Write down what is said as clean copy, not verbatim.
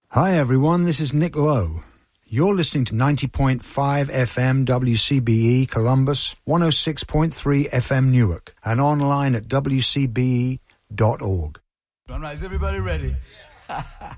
Hi everyone, this is Nick Lowe. You're listening to 90.5 FM WCBE Columbus, 106.3 FM Newark, and online at wcbe.org. All right, is everybody ready?